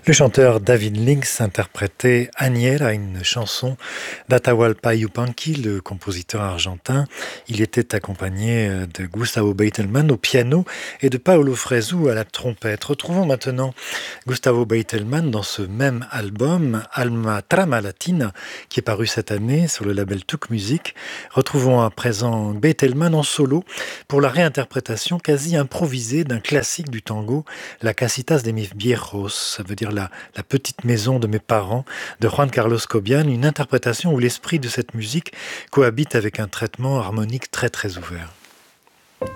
Le chanteur David Lynx interprétait Agnella, une chanson d'Atahualpa Yupanqui, le compositeur argentin. Il était accompagné de Gustavo Beitelman au piano et de Paolo Fresu à la trompette. Retrouvons maintenant Gustavo Beitelman dans ce même album, Alma Trama Latina, qui est paru cette année sur le label Tuk Music. Retrouvons à présent Beitelman en solo pour la réinterprétation quasi improvisée d'un classique du tango, La Casitas de mis viejos, ça veut dire la petite maison de mes parents, de Juan Carlos Cobian, une interprétation où l'esprit de cette musique cohabite avec un traitement harmonique très très ouvert.